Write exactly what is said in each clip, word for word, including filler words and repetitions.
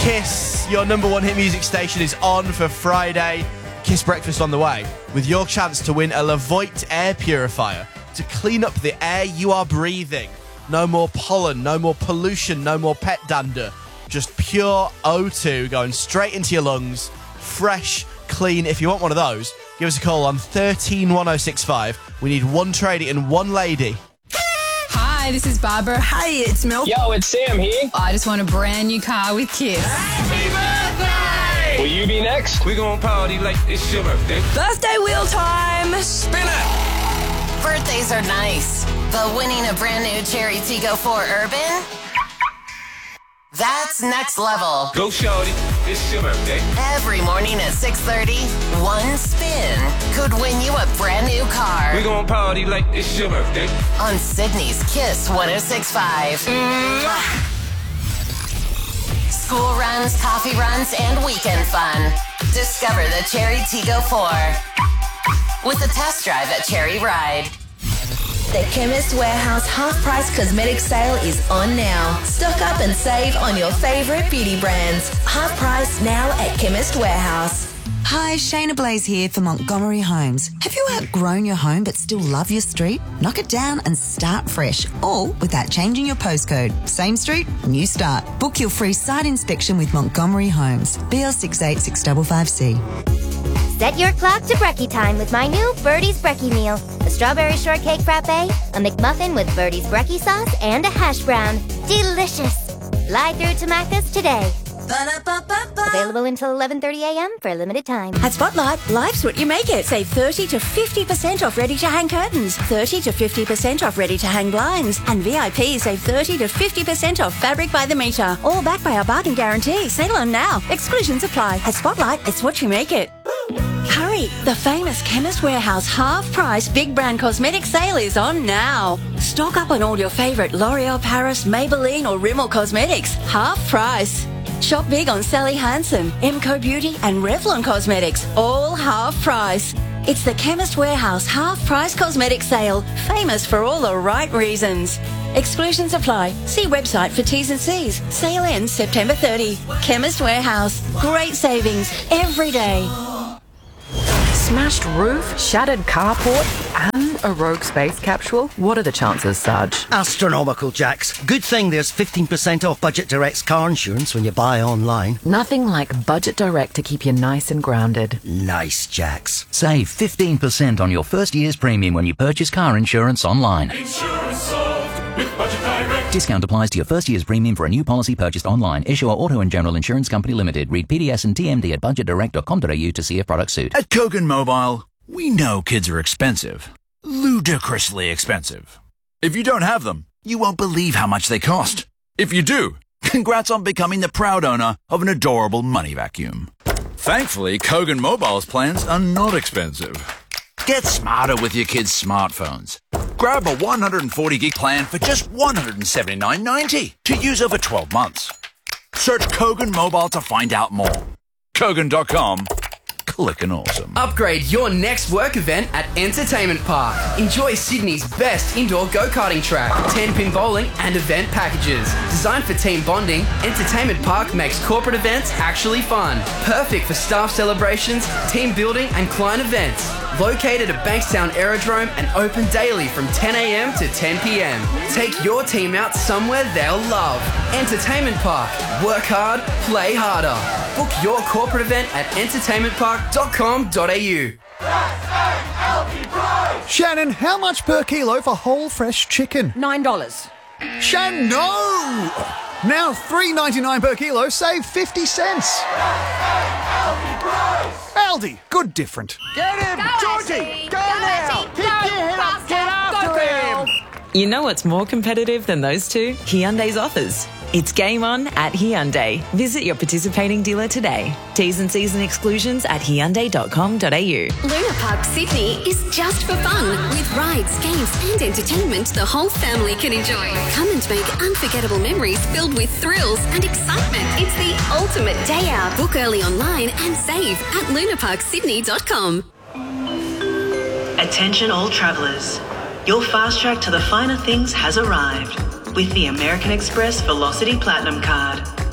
Kiss, your number one hit music station, is on for Friday. Kiss Breakfast on the way, with your chance to win a Levoit air purifier to clean up the air you are breathing. No more pollen, no more pollution, no more pet dander. Just pure O two going straight into your lungs. Fresh, clean. If you want one of those, give us a call on thirteen one oh six five. We need one tradie and one lady. Hi, this is Barbara. Hey, it's Mel. Yo, it's Sam here. I just want a brand new car with Kiss. Happy birthday! Will you be next? We gon' party like it's your birthday. Birthday wheel time. Spin it! Birthdays are nice, but winning a brand new Cherry Tiggo four Urban? That's next level. Go shorty, it's your birthday. Every morning at six thirty, one spin could win you a brand new car. We gon' party like it's your birthday. On Sydney's Kiss one oh six point five. Mwah! School runs, coffee runs, and weekend fun. Discover the Cherry Tiggo four with a test drive at Cherry Ride. The Chemist Warehouse half-price cosmetic sale is on now. Stock up and save on your favourite beauty brands. Half price now at Chemist Warehouse. Hi, Shayna Blaze here for Montgomery Homes. Have you outgrown your home but still love your street? Knock it down and start fresh, all without changing your postcode. Same street, new start. Book your free site inspection with Montgomery Homes. B L six eight six five five C. Set your clock to brekkie time with my new Birdie's Brekkie Meal. A strawberry shortcake frappe, a McMuffin with Birdie's Brekkie sauce, and a hash brown. Delicious! Fly through to Macca's today. Ba-da-ba-ba-ba. Available until eleven thirty a.m. for a limited time. At Spotlight, life's what you make it. Save thirty to fifty percent off ready-to-hang curtains, thirty to fifty percent off ready-to-hang blinds, and V I P save thirty to fifty percent off fabric by the metre. All backed by our bargain guarantee. Sale on now. Exclusions apply. At Spotlight, it's what you make it. Hurry! The famous Chemist Warehouse half-price big brand cosmetic sale is on now. Stock up on all your favourite L'Oreal Paris, Maybelline or Rimmel cosmetics. Half price. Shop big on Sally Hansen, Emco Beauty and Revlon Cosmetics. All half price. It's the Chemist Warehouse half-price cosmetic sale. Famous for all the right reasons. Exclusions apply. See website for T's and C's. Sale ends September thirtieth. Chemist Warehouse. Great savings every day. Smashed roof, shattered carport, and a rogue space capsule? What are the chances, Sarge? Astronomical, Jax. Good thing there's fifteen percent off Budget Direct's car insurance when you buy online. Nothing like Budget Direct to keep you nice and grounded. Nice, Jax. Save fifteen percent on your first year's premium when you purchase car insurance online. Insurance solved with Budget Direct. Discount applies to your first year's premium for a new policy purchased online. Issuer Auto and General Insurance Company Limited. Read P D S and T M D at budget direct dot com dot a u to see if products suit. At Kogan Mobile, we know kids are expensive. Ludicrously expensive. If you don't have them, you won't believe how much they cost. If you do, congrats on becoming the proud owner of an adorable money vacuum. Thankfully, Kogan Mobile's plans are not expensive. Get smarter with your kids' smartphones. Grab a one hundred forty gig plan for just one hundred seventy-nine ninety to use over twelve months. Search Kogan Mobile to find out more. Kogan dot com. Clickin' awesome. Upgrade your next work event at Entertainment Park. Enjoy Sydney's best indoor go-karting track, ten-pin bowling and event packages. Designed for team bonding, Entertainment Park makes corporate events actually fun. Perfect for staff celebrations, team building and client events. Located at Bankstown Aerodrome and open daily from ten a.m. to ten p.m. Take your team out somewhere they'll love. Entertainment Park. Work hard, play harder. Book your corporate event at entertainment park dot com dot a u. Shannon, how much per kilo for whole fresh chicken? Nine dollars. Shannon, no! Now three ninety-nine per kilo, save fifty cents. Aldi, good different. Get him, Go, Georgie! Ashley. Go, Go, now! Ashley. Keep Go, your head up! faster. Get after Go, girl. him! You know what's more competitive than those two? Hyundai's offers. It's game on at Hyundai. Visit your participating dealer today. T's and C's and exclusions at hyundai dot com dot a u. Luna Park Sydney is just for fun, with rides, games and entertainment the whole family can enjoy. Come and make unforgettable memories filled with thrills and excitement. It's the ultimate day out. Book early online and save at luna park sydney dot com. Attention all travellers. Your fast track to the finer things has arrived with the American Express Velocity Platinum Card.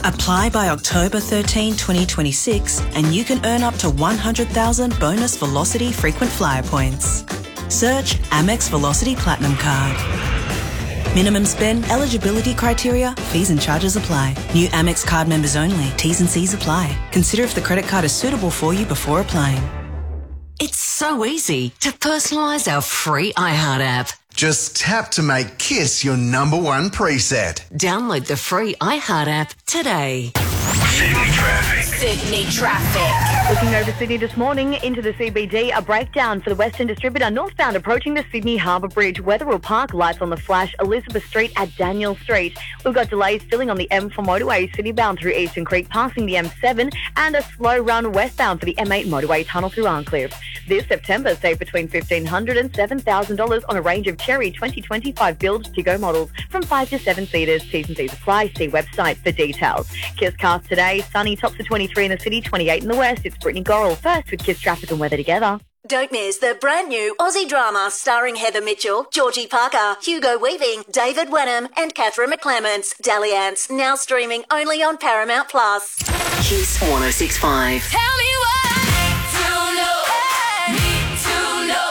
Apply by October thirteenth, twenty twenty-six, and you can earn up to one hundred thousand bonus Velocity frequent flyer points. Search Amex Velocity Platinum Card. Minimum spend, eligibility criteria, fees and charges apply. New Amex card members only. T's and C's apply. Consider if the credit card is suitable for you before applying. It's so easy to personalise our free iHeart app. Just tap to make Kiss your number one preset. Download the free iHeart app today. Sydney traffic. Sydney traffic. Looking over Sydney this morning into the C B D, a breakdown for the Western Distributor northbound approaching the Sydney Harbour Bridge. Wetherill Park, lights on the flash. Elizabeth Street at Daniel Street. We've got delays filling on the M four motorway, citybound through Eastern Creek, passing the M seven, and a slow run westbound for the M eight motorway tunnel through Arncliffe. This September, save between fifteen hundred dollars and seven thousand dollars on a range of Cherry twenty twenty-five build to go models from five to seven seaters. T's and C's apply. See website for details. Kiss cast today. Sunny, tops to twenty-three in the city, twenty-eight in the west. It's Brittany Gorrell first with Kiss traffic and weather together. Don't miss the brand new Aussie drama starring Heather Mitchell, Georgie Parker, Hugo Weaving, David Wenham and Catherine McClements. Dalliance, now streaming only on Paramount Plus. Kiss one oh six point five. Tell me what to know. Need to know.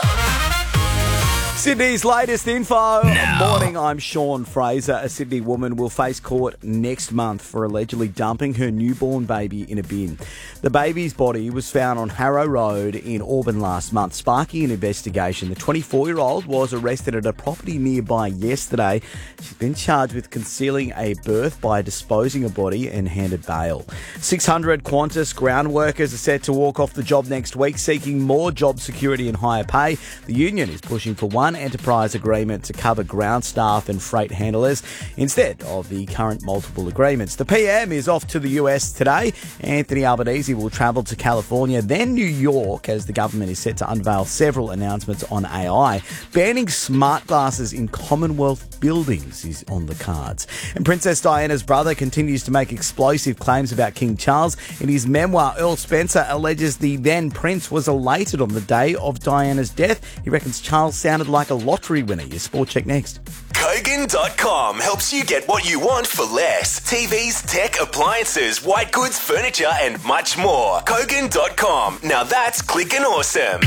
Sydney's latest info. Now. Morning, I'm Sean Fraser. A Sydney woman will face court next month for allegedly dumping her newborn baby in a bin. The baby's body was found on Harrow Road in Auburn last month, sparking an investigation. The twenty-four-year-old was arrested at a property nearby yesterday. She's been charged with concealing a birth by disposing a body and handed bail. six hundred Qantas ground workers are set to walk off the job next week, seeking more job security and higher pay. The union is pushing for one enterprise agreement to cover ground staff and freight handlers instead of the current multiple agreements. The P M is off to the U S today. Anthony Albanese will travel to California, then New York, as the government is set to unveil several announcements on A I. Banning smart glasses in Commonwealth buildings is on the cards. And Princess Diana's brother continues to make explosive claims about King Charles. In his memoir, Earl Spencer alleges the then prince was elated on the day of Diana's death. He reckons Charles sounded like a lottery winner. Your sport check next. Kogan dot com helps you get what you want for less. T Vs, tech, appliances, white goods, furniture, and much more. Kogan dot com. Now that's clicking awesome.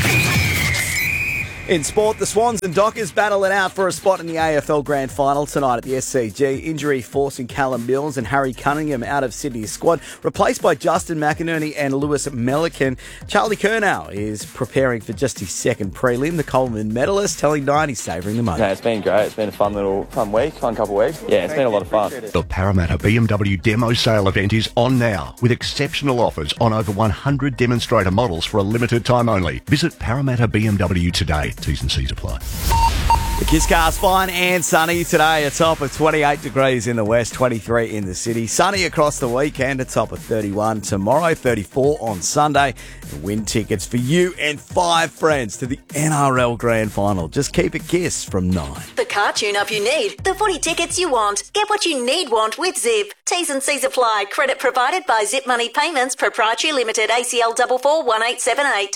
In sport, the Swans and Dockers battle it out for a spot in the A F L Grand Final tonight at the S C G. Injury forcing Callum Mills and Harry Cunningham out of Sydney's squad, replaced by Justin McInerney and Lewis Melican. Charlie Curnow is preparing for just his second prelim. The Coleman medalist telling Nine he's savouring the moment. Yeah, it's been great. It's been a fun little fun week, fun couple of weeks. Yeah, it's been a lot of fun. The Parramatta B M W demo sale event is on now with exceptional offers on over one hundred demonstrator models for a limited time only. Visit Parramatta B M W today. T's and C's apply. The Kiss Car's fine and sunny today, a top of twenty-eight degrees in the west, twenty-three in the city. Sunny across the weekend, a top of thirty-one tomorrow, thirty-four on Sunday. And win tickets for you and five friends to the N R L Grand Final. Just keep it Kiss from nine. The car tune-up you need, the footy tickets you want. Get what you need want with Zip. T's and C's apply. Credit provided by Zip Money Payments, Proprietary Limited, A C L four four one eight seven eight.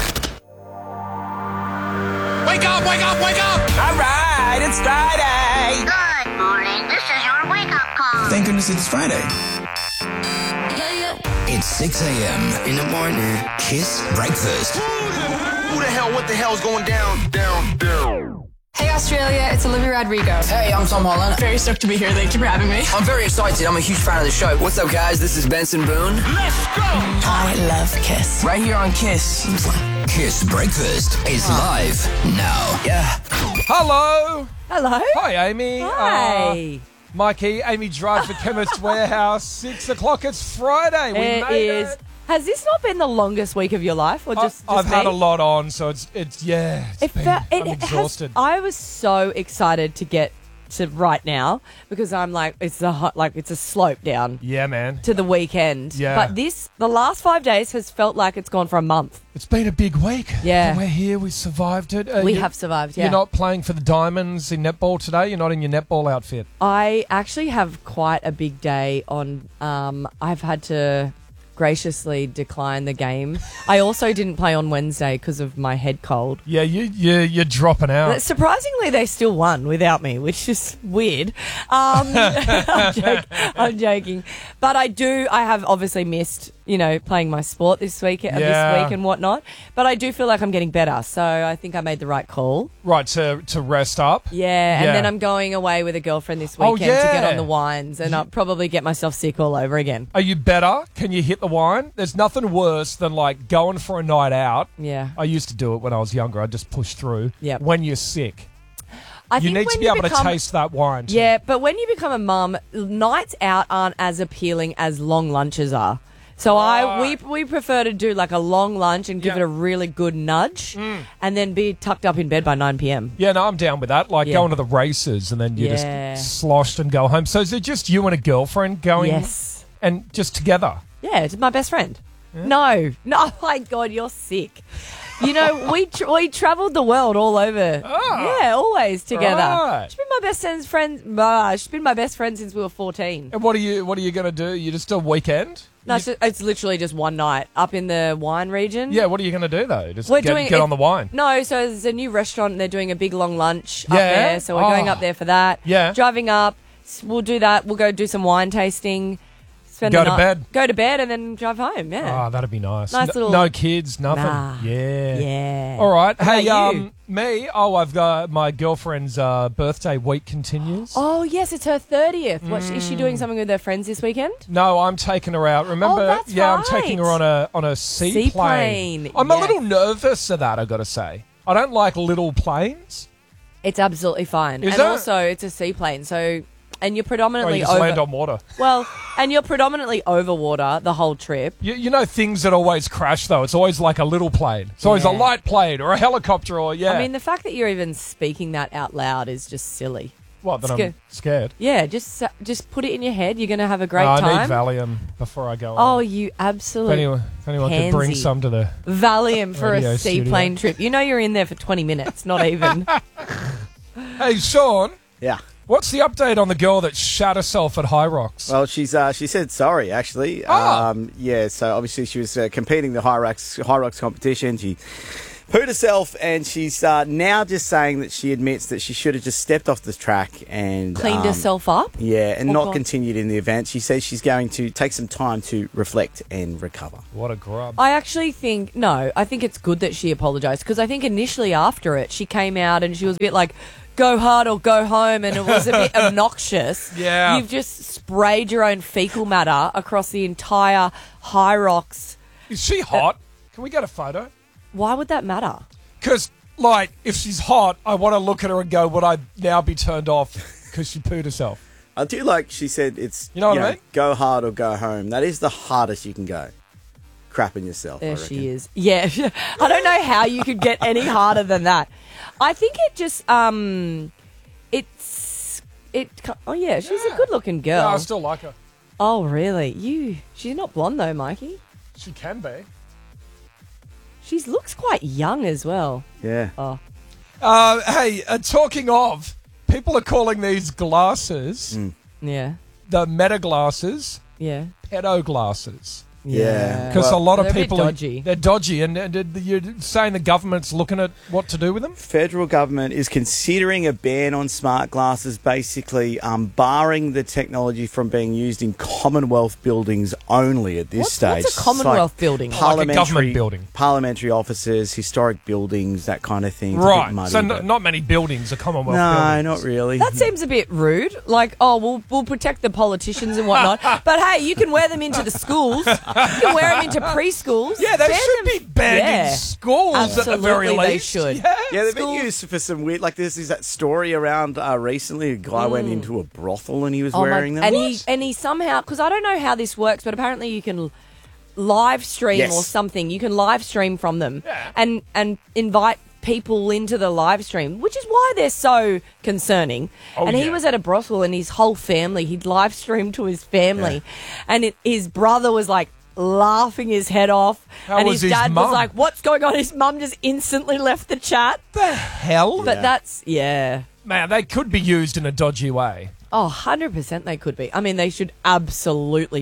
Wake up, wake up, wake up! All right, it's Friday. Good morning. This is your wake-up call. Thank goodness it's Friday. Yeah, yeah. It's six a.m. in the morning. Kiss breakfast. Who the hell, what the hell's going down, down, down? Hey Australia, it's Olivia Rodrigo. Hey, I'm Tom Holland. Very stoked to be here. Thank you for having me. I'm very excited. I'm a huge fan of the show. What's up, guys? This is Benson Boone. Let's go! I love Kiss. Right here on Kiss. Kiss Breakfast is live now. Yeah. Hello. Hello. Hi, Amy. Hi. Uh, Mikey, Amy drives for Chemist Warehouse. Six o'clock. It's Friday. We It made is. it. Has this not been the longest week of your life, or just? I, I've just had me? a lot on, so it's it's yeah. It's It been, felt, it, I'm it has- exhausted. I was so excited to get to right now because I'm like it's a hot, like it's a slope down. Yeah, man. To the weekend. Yeah. But this the last five days has felt like it's gone for a month. It's been a big week. Yeah. We're here. We survived it. Uh, we you- have survived. Yeah. You're not playing for the Diamonds in netball today. You're not in your netball outfit. I actually have quite a big day on. Um, I've had to. graciously declined the game. I also didn't play on Wednesday because of my head cold. Yeah, you, you, you're dropping out. But surprisingly, they still won without me, which is weird. Um, I'm, joking, I'm joking. But I do, I have obviously missed, you know, playing my sport this week, Yeah. this week and whatnot. But I do feel like I'm getting better. So I think I made the right call. Right, to, to rest up. Yeah, Yeah. and then I'm going away with a girlfriend this Oh, weekend to get yeah. on the wines and I'll probably get myself sick all over again. Are you better? Can you hit the wine? There's nothing worse than like going for a night out. Yeah. I used to do it when I was younger. I just push through. Yep. When you're sick. I you think need when to be you able become- to taste that wine. too. Yeah, but when you become a mum, nights out aren't as appealing as long lunches are. So I we we prefer to do like a long lunch and give it a really good nudge, Mm. and then be tucked up in bed by nine p.m. Yeah, no, I'm down with that. Like Yeah. going to the races and then you Yeah. just sloshed and go home. So is it just you and a girlfriend going? Yes. And just together? Yeah, it's my best friend. No, no, oh my God, you're sick. You know, we tra- we travelled the world all over. Yeah, always together. Right. She's been my best friend's friend. Uh, she's been my best friend since we were fourteen. And what are you what are you going to do? You just a weekend? No, it's, it's literally just one night up in the wine region. Yeah, what are you going to do though? Just We're get, doing get it- on the wine. No, so there's a new restaurant and they're doing a big long lunch up Yeah? there. So we're going Oh. up there for that. Yeah. Driving up, s- we'll do that. We'll go do some wine tasting. Spend Go the to night- bed. Go to bed and then drive home. Yeah. Oh, that'd be nice. Nice N- little- no kids, nothing. Nah. Yeah. Yeah. All right. What Hey, about you? um, me. Oh, I've got my girlfriend's uh, birthday week continues. Oh, yes, it's her thirtieth. What, is she doing Mm. something with her friends this weekend? No, I'm taking her out. Remember? Oh, that's yeah, I'm taking her right. on a on a seaplane. Seaplane, I'm a yes. little nervous of that. I got to say, I don't like little planes. It's absolutely fine. Is and it? also, it's a seaplane. So, and you're Or predominantly you just over. land on water. Well, and you're predominantly over water the whole trip. You, you know things that always crash though. It's always like a little plane. It's always a Yeah. light plane or a helicopter or yeah. I mean, the fact that you're even speaking that out loud is just silly. what? Then Sca- I'm scared. Yeah, just uh, just put it in your head. You're going to have a great Oh, I time. need Valium before I go. Oh, on. you If absolute anyone, if anyone could bring pansy. some to the Valium for radio a studio. seaplane trip. You know you're in there for twenty minutes, not even. Hey, Sean. Yeah. What's the update on the girl that shot herself at High Rocks? Well, she's uh, she said sorry actually. Oh. Um, yeah, so obviously she was uh, competing the High Rocks High Rocks competition. She pooed herself, and she's uh, now just saying that she admits that she should have just stepped off the track and Cleaned um, herself up? Yeah, and Oh, not God. continued in the event. She says she's going to take some time to reflect and recover. What a grub. I actually think, no, I think it's good that she apologised because I think initially after it, she came out and she was a bit like, go hard or go home, and it was a bit obnoxious. Yeah. You've just sprayed your own fecal matter across the entire High Rocks. Is she hot? Can we get a photo? Why would that matter? Because, like, if she's hot, I want to look at her and go, would I now be turned off because she pooed herself? I do like she said it's You know what I mean? go hard or go home. That is the hardest you can go. Crapping yourself. There I she reckon. is. Yeah. I don't know how you could get any harder than that. I think it just, um, it's, it, oh yeah, she's a good looking girl. Yeah, I still like her. Oh, really? You, she's not blonde though, Mikey. She can be. She looks quite young as well. Yeah. Oh. Uh, hey, uh, talking of, people are calling these glasses, Mm. Yeah. the meta glasses, Yeah. pedo glasses. Yeah. Because Well, a lot of they're a bit people dodgy. Are, they're dodgy, and, and you're saying the government's looking at what to do with them. Federal government is considering a ban on smart glasses, basically um, barring the technology from being used in Commonwealth buildings only at this What's- stage. what's a Commonwealth building? Like a Parliamentary, government building. Parliamentary offices, historic buildings, that kind of thing. It's a bit Right. muddy, so n- but- not many buildings are Commonwealth no, buildings. not really. That seems a bit rude. Like, oh, we'll we'll protect the politicians and whatnot. But hey, you can wear them into the schools. You can wear them into preschools. Yeah, they Ban should them- be banned Yeah. in schools at the very Absolutely, they least. should. Yeah. Yeah, they've been Schools- used for some weird. Like there's, there's that story around uh, recently. A guy went into a brothel and he was Mm. Oh my- wearing them. And he and he somehow, because I don't know how this works, but apparently you can live stream Yes. or something. You can live stream from them and and invite people into the live stream, which is why they're so concerning. Oh, and he yeah. was at a brothel and his whole family, he'd live streamed to his family, and it, his brother was like laughing his head off, How and was his his dad mum? was like, "What's going on?" His mum just instantly left the chat. The hell? But that's yeah. Man, they could be used in a dodgy way. Oh, one hundred percent they could be. I mean, they should absolutely be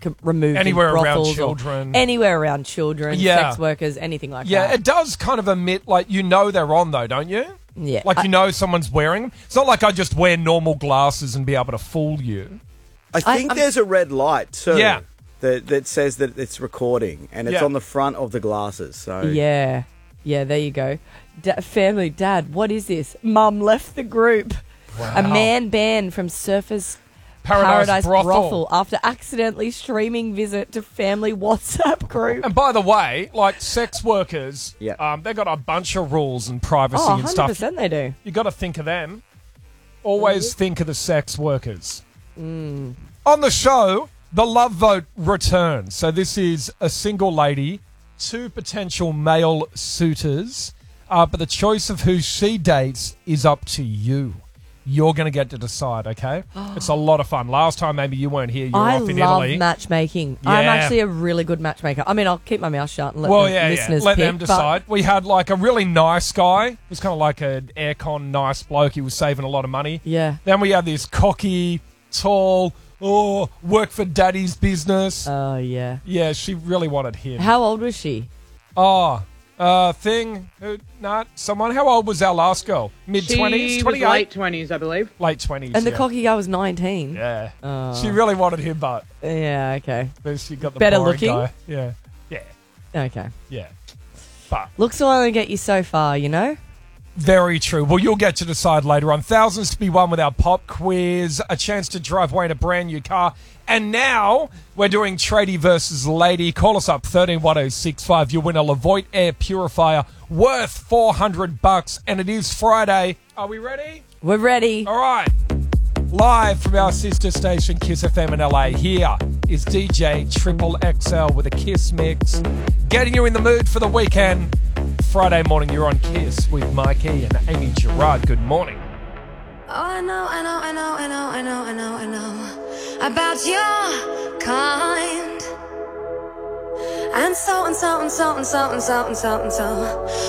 com- removed in Anywhere around brothels or children. anywhere around children, Yeah. sex workers, anything like Yeah, that. it does kind of emit, like, you know they're on, though, don't you? Yeah. Like, I- you know someone's wearing them. It's not like I just wear normal glasses and be able to fool you. I think I'm- there's a red light too. Yeah. That, that says that it's recording and it's Yeah. on the front of the glasses. So Yeah. Yeah, there you go. Da- family, Dad, what is this? Mum left the group. Wow. A man banned from Surfers Paradise Brothel. Brothel after accidentally streaming visit to family WhatsApp group. And by the way, like sex workers, Yeah. um, they've got a bunch of rules and privacy Oh, and stuff. one hundred percent they do. You got to think of them. Always think of the sex workers. Mm. On the show, the love vote returns. So this is a single lady, two potential male suitors, uh, but the choice of who she dates is up to you. You're going to get to decide, okay? It's a lot of fun. Last time, maybe you weren't here. You were I off in love Italy. matchmaking. I'm Yeah. actually a really good matchmaker. I mean, I'll keep my mouth shut and let well, the yeah, yeah. listeners Let pick, them but- decide. We had like a really nice guy. He was kind of like an aircon nice bloke. He was saving a lot of money. Yeah. Then we had this cocky, tall, oh, work for daddy's business. Oh, yeah. Yeah, she really wanted him. How old was she? Oh, uh, thing. Uh, not someone. How old was our last girl? Mid twenties, She was twenty-eight, late twenties, I believe. late twenties. And the yeah. cocky guy was nineteen. Yeah. Oh. She really wanted him, but Yeah, okay. then she got the Better boring looking? guy. Yeah, yeah, Okay. yeah. But Looks will only get you so far, you know? very true. Well, you'll get to decide later on. Thousands to be won with our pop quiz, a chance to drive away in a brand new car. And now we're doing tradie versus lady. Call us up thirteen one oh six five. You'll win a Levoit air purifier worth four hundred bucks. And it is Friday. Are we ready? We're ready. All right. Live from our sister station, Kiss F M in L A. Here is D J Triple X L with a Kiss mix. Getting you in the mood for the weekend. Friday morning, you're on Kiss with Mikey and Amy Gerard. Good morning. Oh, I know, I know, I know, I know, I know, I know, I know about your kind. And so and so and so and so and so and so and so.